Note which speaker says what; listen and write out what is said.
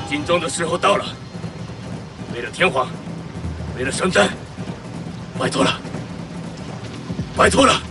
Speaker 1: 进庄的时候到了，为了天皇，为了圣战，拜托了，拜托了。